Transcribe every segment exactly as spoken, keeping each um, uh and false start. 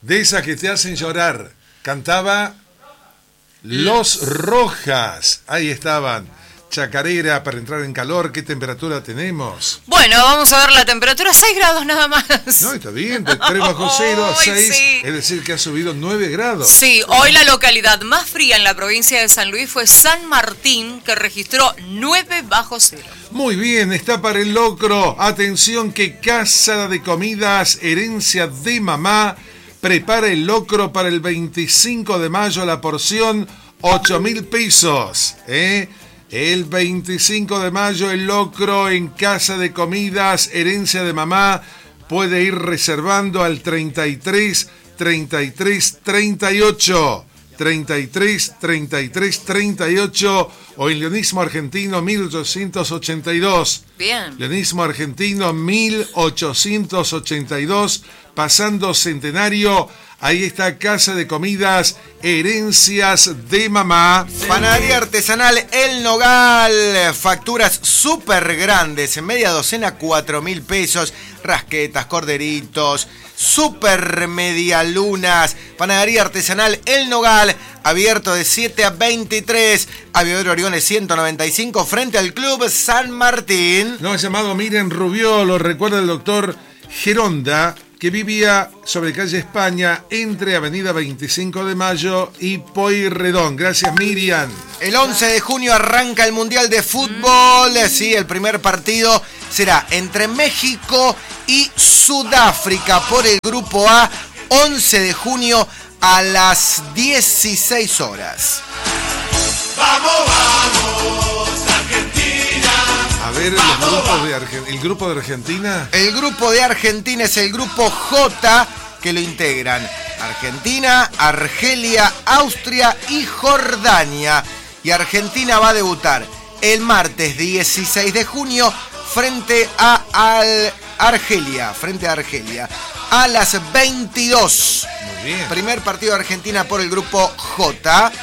De esas que te hacen llorar. Cantaba Los Rojas. Ahí estaban. Chacarera para entrar en calor. ¿Qué temperatura tenemos? Bueno, vamos a ver la temperatura. seis grados nada más. No, está bien. De tres bajo cero a seis. Sí. Es decir, que ha subido nueve grados. Sí, hoy la localidad más fría en la provincia de San Luis fue San Martín, que registró nueve bajo cero. Muy bien, está para el locro. Atención que Casa de Comidas Herencia de Mamá prepara el locro para el veinticinco de mayo, la porción ocho mil pesos. ¿eh? El veinticinco de mayo el locro en Casa de Comidas Herencia de Mamá. Puede ir reservando al treinta y tres, treinta y tres, treinta y ocho. treinta y tres, treinta y tres, treinta y ocho o el Leonismo Argentino mil ochocientos ochenta y dos. Bien. Leonismo Argentino mil ochocientos ochenta y dos, pasando Centenario. Ahí está Casa de Comidas Herencias de Mamá. Panadería artesanal El Nogal. Facturas súper grandes. En media docena, cuatro mil pesos. Rasquetas, corderitos, super medialunas. Panadería artesanal El Nogal. Abierto de siete a veintitrés. Aviador Oriones ciento noventa y cinco. Frente al Club San Martín. No, llamado Miren Rubiolo. Recuerda el doctor Geronda, que vivía sobre calle España, entre avenida veinticinco de mayo y Pueyrredón. Gracias, Miriam. El once de junio arranca el Mundial de Fútbol. Sí, el primer partido será entre México y Sudáfrica por el Grupo A. once de junio a las dieciséis horas. ¡Vamos, vamos, Argentina! A ver, los grupos de Arge- el grupo de Argentina. El grupo de Argentina es el grupo J, que lo integran Argentina, Argelia, Austria y Jordania. Y Argentina va a debutar el martes dieciséis de junio frente a Al- Argelia, frente a Argelia, a las veintidós. Muy bien. Primer partido de Argentina por el grupo J.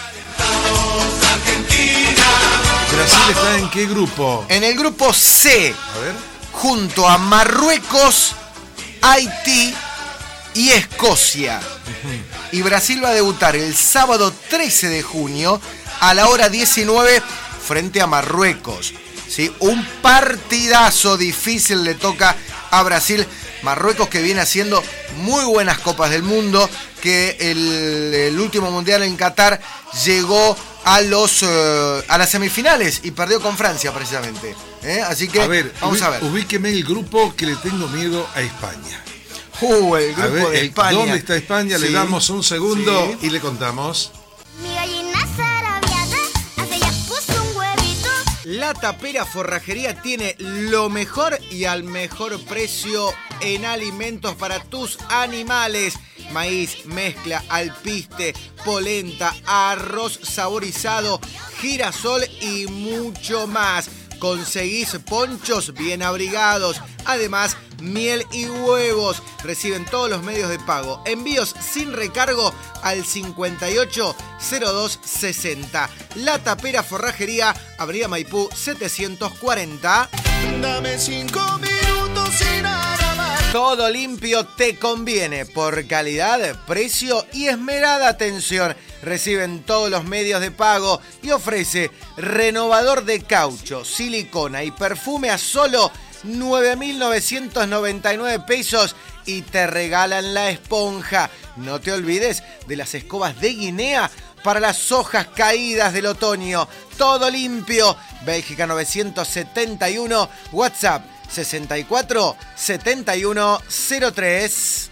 ¿Brasil está en qué grupo? En el grupo C, A ver. junto a Marruecos, Haití y Escocia. Y Brasil va a debutar el sábado trece de junio a la hora diecinueve frente a Marruecos. ¿Sí? Un partidazo difícil le toca a Brasil. Marruecos, que viene haciendo muy buenas Copas del Mundo, que el, el último Mundial en Qatar llegó a los uh, a las semifinales y perdió con Francia precisamente. ¿eh? Así que A ver, vamos ubí- a ver. ubíqueme el grupo que le tengo miedo a España. Uh, el A grupo ver, de el- España. ¿dónde está España? Le Sí. damos un segundo Sí. y le contamos. Mi gallina zarabiada hace ya puso un huevito. La Tapera Forrajería tiene lo mejor y al mejor precio en alimentos para tus animales. Maíz, mezcla, alpiste, polenta, arroz saborizado, girasol y mucho más. Conseguís ponchos bien abrigados, además miel y huevos. Reciben todos los medios de pago. Envíos sin recargo al cincuenta y ocho cero dos sesenta. La Tapera Forrajería, Avenida Maipú setecientos cuarenta. Dame cinco minutos sin nada más. Todo limpio te conviene por calidad, precio y esmerada atención. Reciben todos los medios de pago y ofrece renovador de caucho, silicona y perfume a solo nueve mil novecientos noventa y nueve pesos y te regalan la esponja. No te olvides de las escobas de Guinea para las hojas caídas del otoño. Todo limpio. Bélgica novecientos setenta y uno, WhatsApp sesenta y cuatro setenta y uno cero tres.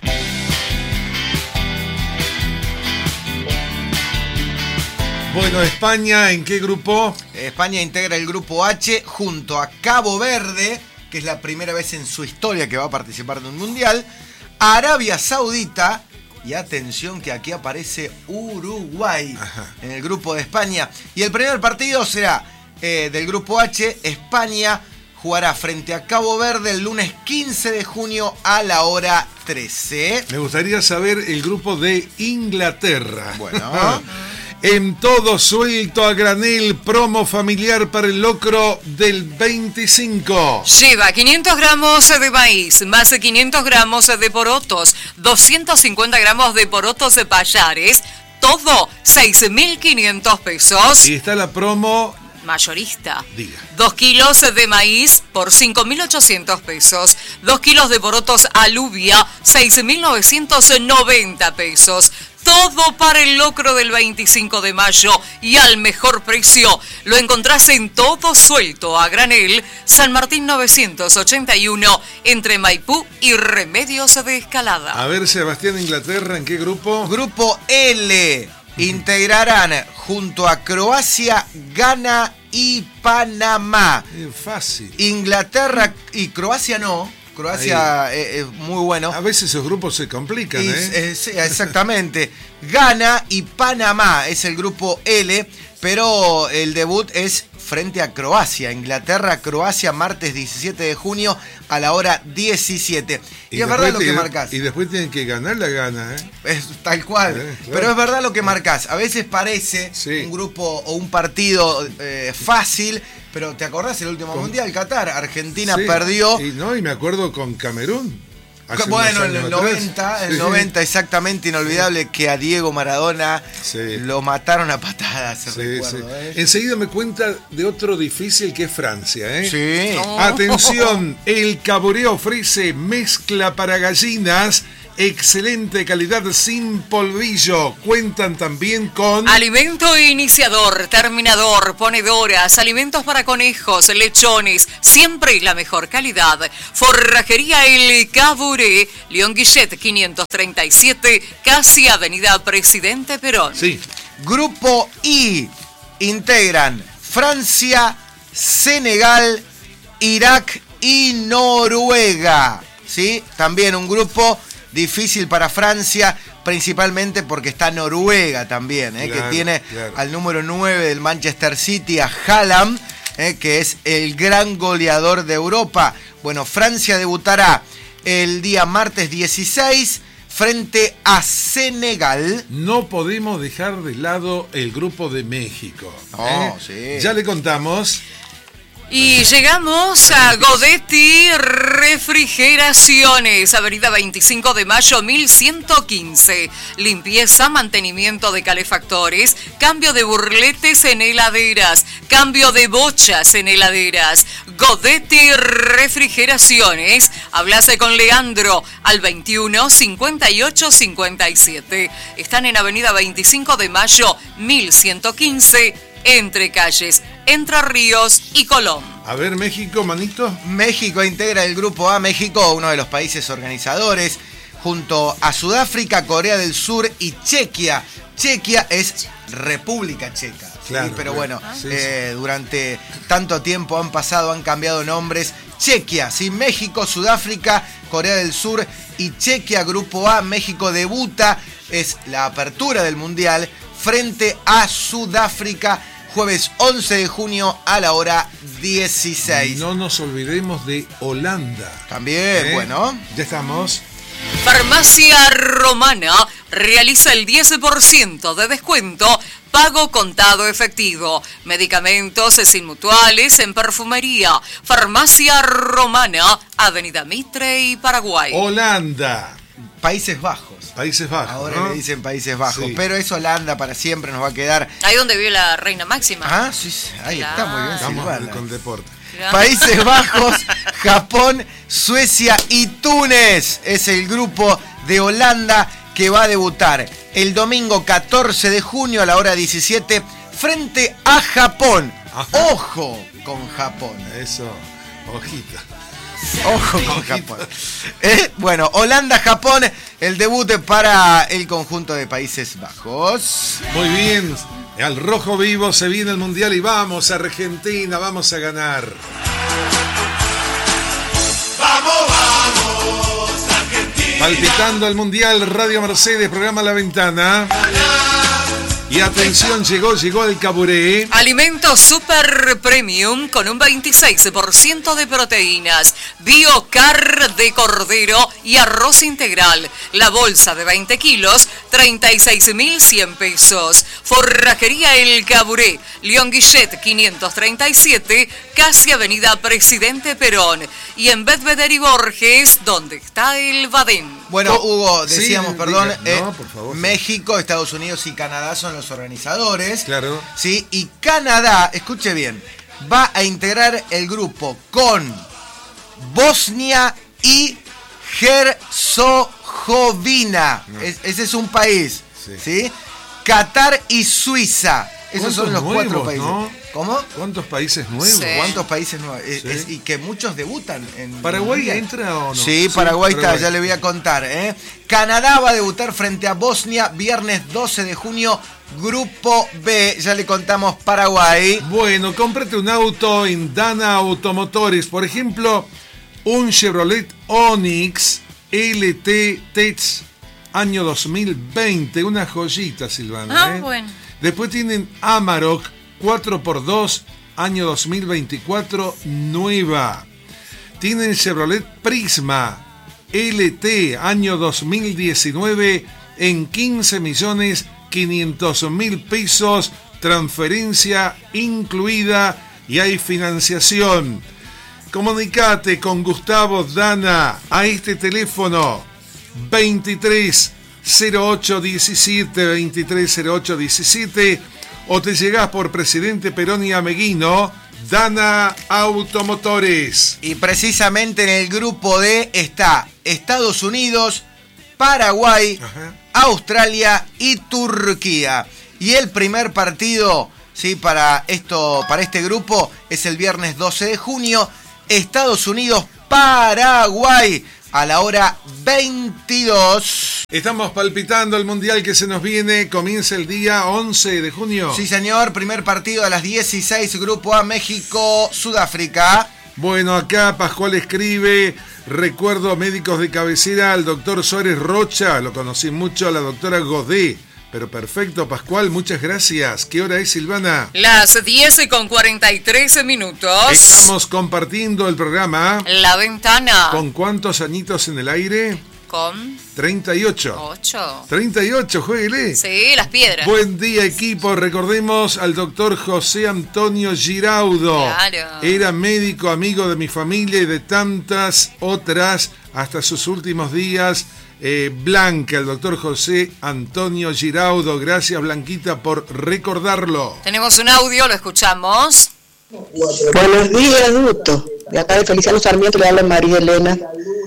Bueno, España, ¿en qué grupo? España integra el grupo H junto a Cabo Verde, que es la primera vez en su historia que va a participar de un mundial, Arabia Saudita y atención que aquí aparece Uruguay. Ajá. En el grupo de España. Y el primer partido será eh, del grupo H. España jugará frente a Cabo Verde el lunes quince de junio a la hora trece. Me gustaría saber el grupo de Inglaterra. Bueno. En todo suelto a granel, promo familiar para el locro del veinticinco. Lleva quinientos gramos de maíz, más de quinientos gramos de porotos, doscientos cincuenta gramos de porotos de payares, todo seis mil quinientos pesos. Y está la promo mayorista. Diga. Dos kilos de maíz por cinco mil ochocientos pesos. Dos kilos de porotos alubia, seis mil novecientos noventa pesos. Todo para el locro del veinticinco de mayo y al mejor precio. Lo encontrás en Todo Suelto a granel, San Martín novecientos ochenta y uno, entre Maipú y Remedios de Escalada. A ver, Sebastián, Inglaterra, ¿en qué grupo? Grupo L. Integrarán junto a Croacia, Ghana y Panamá. Es fácil. Inglaterra y Croacia no. Croacia es, es muy bueno. A veces esos grupos se complican, Y, ¿eh? eh, sí, exactamente. Ghana y Panamá es el grupo L, pero el debut es frente a Croacia. Inglaterra, Croacia, martes diecisiete de junio a la hora diecisiete. Y, y es verdad lo que marcás. Y después tienen que ganar la gana, ¿eh? Es tal cual. Eh, claro. Pero es verdad lo que marcás. A veces parece sí. un grupo o un partido eh, fácil, pero ¿te acordás el último con... mundial? Qatar. Argentina sí. perdió. Y no, y me acuerdo con Camerún. Bueno, en el noventa, el noventa exactamente inolvidable que a Diego Maradona sí. lo mataron a patadas, sí, recuerdo, sí. ¿eh? Enseguida me cuenta de otro difícil que es Francia, ¿eh? Sí. Oh. Atención, el Caboret ofrece mezcla para gallinas, excelente calidad sin polvillo. Cuentan también con alimento iniciador, terminador, ponedoras, alimentos para conejos, lechones, siempre la mejor calidad. Forrajería El Caboret, León Guillet quinientos treinta y siete, casi Avenida Presidente Perón. Sí. Grupo I integran Francia, Senegal, Irak y Noruega. ¿Sí? También un grupo difícil para Francia, principalmente porque está Noruega también, ¿eh? Claro, que tiene claro. al número nueve del Manchester City, a Haaland, ¿eh? que es el gran goleador de Europa. Bueno, Francia debutará el día martes dieciséis frente a Senegal. No podemos dejar de lado el grupo de México. Oh, ¿eh? sí. Ya le contamos. Y llegamos a Godetti Refrigeraciones, Avenida veinticinco de mayo mil ciento quince. Limpieza, mantenimiento de calefactores, cambio de burletes en heladeras, cambio de bochas en heladeras. Godetti Refrigeraciones. Hablase con Leandro al veintiuno cincuenta y ocho cincuenta y siete. Están en Avenida veinticinco de mayo mil ciento quince. Entre calles Entre Ríos y Colón. A ver, México, manito. México integra el grupo A. México, uno de los países organizadores, junto a Sudáfrica, Corea del Sur y Chequia. Chequia es República Checa. Claro, ¿sí? Pero claro. bueno, Sí, eh, durante tanto tiempo han pasado, han cambiado nombres. Chequia, ¿sí? México, Sudáfrica, Corea del Sur y Chequia, grupo A. México debuta, es la apertura del Mundial frente a Sudáfrica, jueves once de junio a la hora dieciséis. No nos olvidemos de Holanda. También, ¿Eh? bueno. Ya estamos. Farmacia Romana realiza el diez por ciento de descuento, pago contado efectivo. Medicamentos sin mutuales en perfumería. Farmacia Romana, Avenida Mitre y Paraguay. Holanda. Países Bajos. Países Bajos. Ahora ¿no? le dicen Países Bajos, Sí. pero es Holanda para siempre, nos va a quedar. Ahí donde vive la reina máxima. Ah, sí, sí, ahí Claro. está, muy bien, Estamos Silvana. con deporte. Claro. Países Bajos, Japón, Suecia y Túnez es el grupo de Holanda que va a debutar el domingo catorce de junio a la hora diecisiete frente a Japón. Ajá. Ojo con Japón. Eso, hojita. Ojo con Japón. Eh, bueno, Holanda-Japón, el debut para el conjunto de Países Bajos. Muy bien. Al rojo vivo se viene el Mundial y vamos, Argentina, vamos a ganar. Vamos, vamos, Argentina. Palpitando el Mundial, Radio Mercedes, programa La Ventana. Y atención, llegó, llegó el Caboret. Alimentos Super Premium con un veintiséis por ciento de proteínas, Biocar de cordero y arroz integral. La bolsa de veinte kilos, treinta y seis mil cien pesos. Forrajería El Caburé, León Guillet quinientos treinta y siete, casi Avenida Presidente Perón. Y en Bedveder y Borges, donde está el Badén. Bueno, Oh, Hugo, decíamos, sí, perdón, diga. eh, No, por favor, sí. México, Estados Unidos y Canadá son los organizadores. Claro. Sí, y Canadá, escuche bien, va a integrar el grupo con Bosnia y Herzegovina. No. Es- ese es un país, Sí. ¿sí? Qatar y Suiza. Esos son los ¿Cuántos cuatro nuevos, países. no? ¿Cómo? ¿Cuántos países nuevos? Sí. ¿Cuántos países nuevos? Es- Sí. es- y que muchos debutan en ¿Paraguay Mundial. entra o no? Sí, Sí, Paraguay está, Paraguay. ya le voy a contar. ¿eh? Canadá va a debutar frente a Bosnia viernes doce de junio, Grupo B. Ya le contamos Paraguay. Bueno, cómprate un auto en Dana Automotores. Por ejemplo, un Chevrolet Onix L T Tech año dos mil veinte. Una joyita, Silvana. Ah, ¿eh? bueno. Después tienen Amarok cuatro por dos año dos mil veinticuatro, nueva. Tienen Chevrolet Prisma L T año dos mil diecinueve en quince millones quinientos mil pesos, transferencia incluida y hay financiación. Comunicate con Gustavo Dana a este teléfono veintitrés cero ocho diecisiete, veintitrés cero ocho diecisiete, o te llegás por Presidente Perón y Ameguino, Dana Automotores. Y precisamente en el grupo D está Estados Unidos, Paraguay, Ajá. Australia y Turquía. Y el primer partido, sí, para esto, para este grupo es el viernes doce de junio, Estados Unidos, Paraguay, a la hora veintidós. Estamos palpitando el mundial que se nos viene. Comienza el día once de junio. Sí, señor, primer partido a las dieciséis, Grupo A, México, Sudáfrica. Bueno, acá Pascual escribe, recuerdo médicos de cabecera al doctor Suárez Rocha, lo conocí mucho, a la doctora Godé. Pero perfecto, Pascual, muchas gracias. ¿Qué hora es, Silvana? Las diez y con cuarenta y tres minutos. Estamos compartiendo el programa. La ventana. ¿Con cuántos añitos en el aire? Con treinta y ocho. ocho. treinta y ocho, jueguele. Sí, las piedras. Buen día, equipo. Recordemos al doctor José Antonio Giraudo. Claro. Era médico, amigo de mi familia y de tantas otras hasta sus últimos días. Eh, Blanca, el doctor José Antonio Giraudo. Gracias, Blanquita, por recordarlo. Tenemos un audio, lo escuchamos. Buenos días, Duto. De acá de Feliciano Sarmiento le habla María Elena.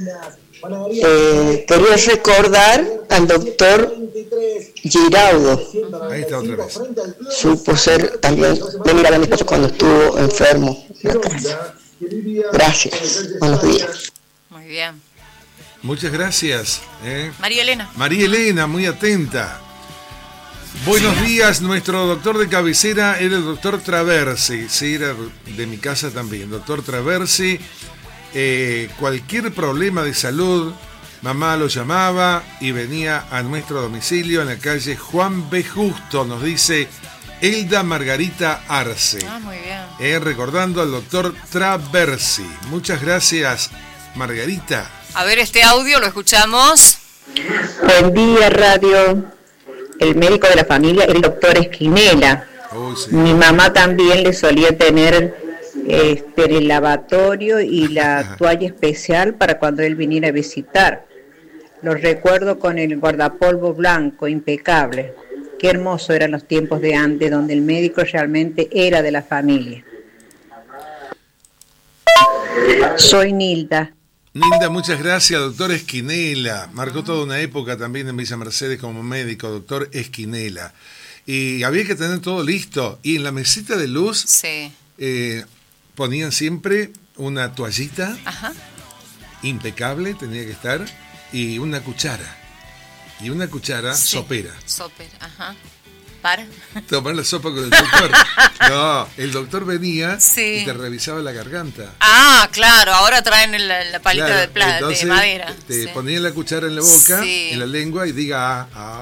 Eh, quería recordar al doctor Giraudo. Ahí está otra vez. Supo ser también venir a ver a mi esposo cuando estuvo enfermo en la casa. Gracias. Buenos días. Muy bien. Muchas gracias. ¿eh? María Elena. María Elena, muy atenta. Buenos días, nuestro doctor de cabecera era el doctor Traversi, sí, era de mi casa también, doctor Traversi. Eh, cualquier problema de salud, mamá lo llamaba y venía a nuestro domicilio en la calle Juan B. Justo, nos dice Elda Margarita Arce. Ah, muy bien. Eh, recordando al doctor Traversi. Muchas gracias, Margarita. A ver, este audio lo escuchamos. Buen día, radio. El médico de la familia era el doctor Esquinela. Uy, sí. Mi mamá también le solía tener este, el lavatorio y la toalla especial para cuando él viniera a visitar. Lo recuerdo con el guardapolvo blanco, impecable. Qué hermoso eran los tiempos de antes, donde el médico realmente era de la familia. Soy Nilda. Nilda, muchas gracias, doctor Esquinela. Marcó toda una época también en Villa Mercedes como médico, doctor Esquinela. Y había que tener todo listo. Y en la mesita de luz Sí. eh, ponían siempre una toallita Ajá. impecable, tenía que estar, y una cuchara. Y una cuchara Sí. sopera. Sopera, ajá. Para. Tomar la sopa con el doctor. No, el doctor venía Sí. y te revisaba la garganta. Ah, claro, ahora traen la, la palita Claro, de, pla- entonces, de madera. Te Sí. ponían la cuchara en la boca, Sí. en la lengua y diga ah, ah. Ah,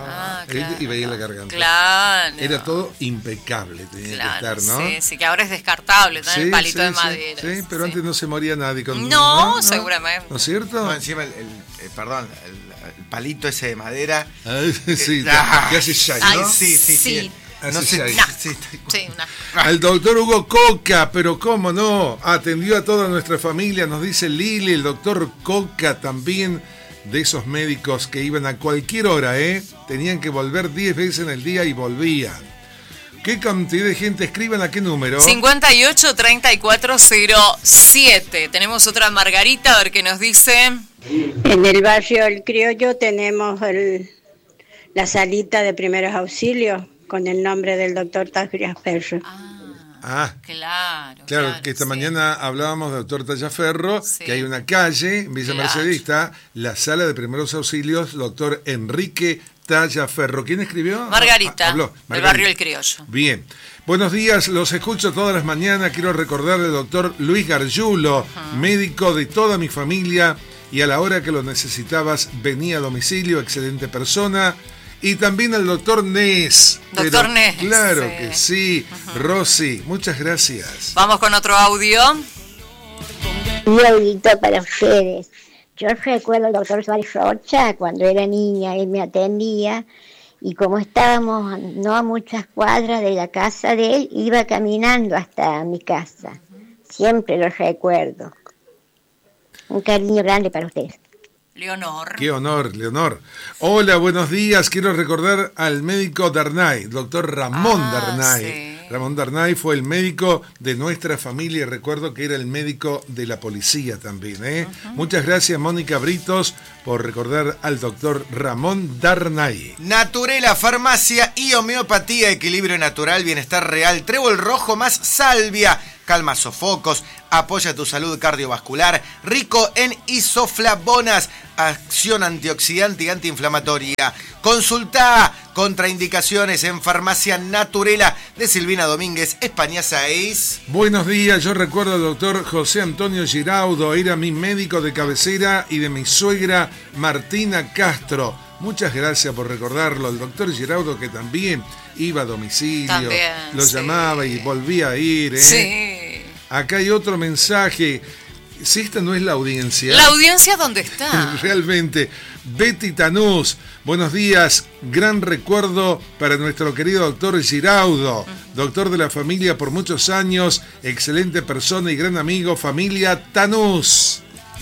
claro. Y veía la garganta. Claro. Era todo impecable, tenía Claro, que estar, ¿no? Sí, sí, que ahora es descartable, tener Sí, el palito sí, de sí, madera. Sí, pero sí. antes no se moría nadie con No, seguramente. ¿No es cierto? No, encima el, el- eh, perdón, el, el palito ese de madera. Ah, sí, Ah. que hace shy, Ay, ¿no? Sí, sí, sí. sí. No Hace sé, shy. No. sí, estoy- Sí, una... Al doctor Hugo Coca, pero cómo no, atendió a toda nuestra familia, nos dice Lili, el doctor Coca también, de esos médicos que iban a cualquier hora, ¿eh? Tenían que volver diez veces en el día y volvían. ¿Qué cantidad de gente? Escriban a qué número. cincuenta y ocho, treinta y cuatro, cero siete. Tenemos otra Margarita, a ver qué nos dice. En el barrio El Criollo tenemos el, la salita de primeros auxilios con el nombre del doctor Tagliaferro. Ah, Claro. claro, que esta sí. mañana hablábamos del doctor Tallaferro, Sí. que hay una calle en Villa Claro. Mercedista, la sala de primeros auxilios, doctor Enrique Tallaferro. ¿Quién escribió? Margarita, Ah, habló. del Margarita. barrio El Criollo. Bien. Buenos días, los escucho todas las mañanas. Quiero recordarle al doctor Luis Gargiulo, médico de toda mi familia, y a la hora que lo necesitabas venía a domicilio, excelente persona. Y también al doctor Nes. Doctor Pero Nes, Claro sí. que sí. Rosy, muchas gracias. Vamos con otro audio. Un audito para ustedes. Yo recuerdo al doctor Suárez Rocha cuando era niña, él me atendía y como estábamos no a muchas cuadras de la casa de él, iba caminando hasta mi casa. Siempre lo recuerdo. Un cariño grande para ustedes. Leonor. Qué honor, Leonor. Hola, buenos días. Quiero recordar al médico Darnay, doctor Ramón Ah, Darnay. sí. Ramón Darnay fue el médico de nuestra familia y recuerdo que era el médico de la policía también. ¿eh? Muchas gracias, Mónica Britos, por recordar al doctor Ramón Darnay. Naturela, farmacia y homeopatía, equilibrio natural, bienestar real, trébol rojo más salvia, calma sofocos, apoya tu salud cardiovascular, rico en isoflavonas, acción antioxidante y antiinflamatoria. Consulta contraindicaciones en Farmacia Naturela de Silvina Domínguez, España seis. Buenos días, yo recuerdo al doctor José Antonio Giraudo, era mi médico de cabecera y de mi suegra Martina Castro. Muchas gracias por recordarlo, el doctor Giraudo que también iba a domicilio, También, lo sí. llamaba y volvía a ir. ¿eh? Sí. Acá hay otro mensaje, si esta no es la audiencia. ¿La audiencia dónde está? Realmente, Betty Tanús, buenos días, gran recuerdo para nuestro querido doctor Giraudo, doctor de la familia por muchos años, excelente persona y gran amigo, familia Tanús.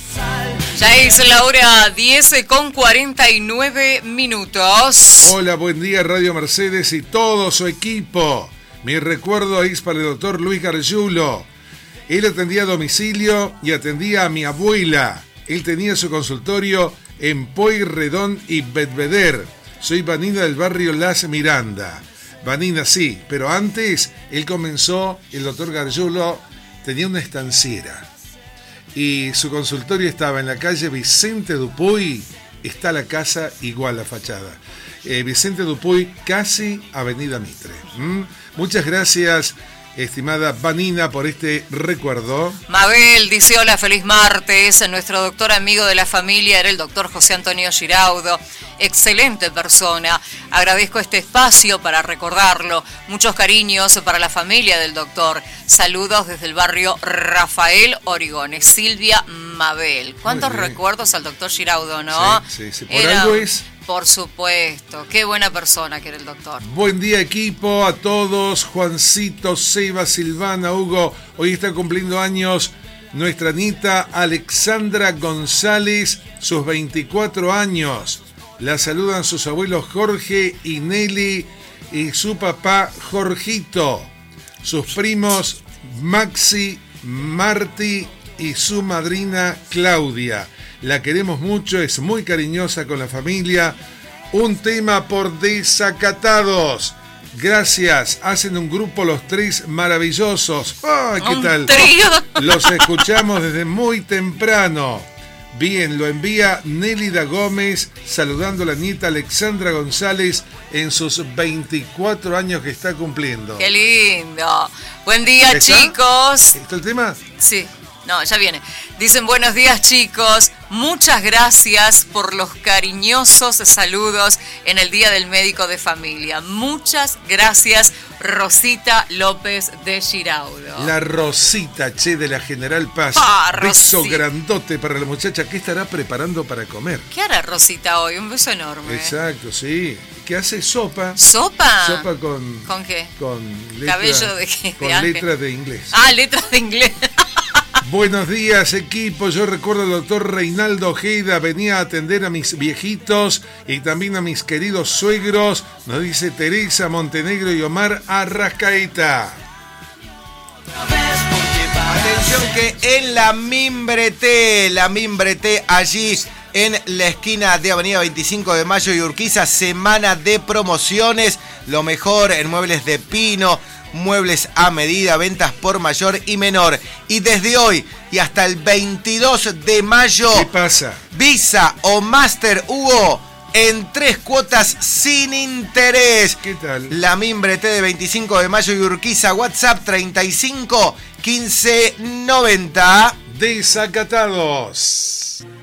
Ya es la hora diez con cuarenta y nueve minutos. Hola, buen día Radio Mercedes y todo su equipo. Mi recuerdo es para el doctor Luis Gargiulo. Él atendía a domicilio y atendía a mi abuela. Él tenía su consultorio en Pueyrredón y Belvedere. Soy Vanina del barrio Las Miranda. Vanina sí, pero antes él comenzó, el doctor Gargiulo tenía una estanciera. Y su consultorio estaba en la calle Vicente Dupuy, está la casa igual la fachada. Eh, Vicente Dupuy, casi Avenida Mitre. ¿Mm? Muchas gracias, estimada Vanina, por este recuerdo. Mabel dice: hola, feliz martes. Nuestro doctor amigo de la familia era el doctor José Antonio Giraudo. Excelente persona. Agradezco este espacio para recordarlo. Muchos cariños para la familia del doctor. Saludos desde el barrio Rafael Origones. Silvia Mabel. ¿Cuántos Muy bien. recuerdos al doctor Giraudo, no? Sí, sí, sí. Por algo es. Por supuesto. Qué buena persona que era el doctor. Buen día equipo, a todos, Juancito, Seba, Silvana, Hugo. Hoy está cumpliendo años nuestra nieta Alexandra González, sus veinticuatro años. La saludan sus abuelos Jorge y Nelly y su papá Jorgito. Sus primos Maxi, Marti y su madrina Claudia. La queremos mucho, es muy cariñosa con la familia. Un tema por Desacatados. Gracias, hacen un grupo los tres maravillosos. ¡Ay, qué Un tal! trío. Los escuchamos desde muy temprano. Bien, lo envía Nélida Gómez, saludando a la nieta Alexandra González en sus veinticuatro años que está cumpliendo. Qué lindo. Buen día, ¿Está? chicos. ¿Está el tema? Sí, no, ya viene. Dicen buenos días, chicos. Muchas gracias por los cariñosos saludos en el Día del Médico de Familia. Muchas gracias, Rosita López de Giraudo. La Rosita, che, de la General Paz. Ah, beso Rosita. grandote para la muchacha. ¿Qué estará preparando para comer? ¿Qué hará Rosita hoy? Un beso enorme. Exacto, sí. ¿Qué hace? Sopa. ¿Sopa? Sopa con... ¿Con qué? Con letra, ¿Cabello de qué? Con ¿De ángel? letras de inglés. Ah, letras de inglés. Buenos días, equipo. Yo recuerdo al doctor Reinaldo Ojeda, venía a atender a mis viejitos y también a mis queridos suegros, nos dice Teresa Montenegro y Omar Arrascaeta. Atención que en la Mimbreté, la Mimbreté allí en la esquina de Avenida veinticinco de Mayo y Urquiza, semana de promociones, lo mejor en muebles de pino, muebles a medida, ventas por mayor y menor. Y desde hoy y hasta el veintidós de mayo, ¿Qué pasa? Visa o Master Hugo en tres cuotas sin interés. ¿Qué tal? La Mimbreté de veinticinco de Mayo y Urquiza, WhatsApp treinta y cinco quince noventa. Desacatados.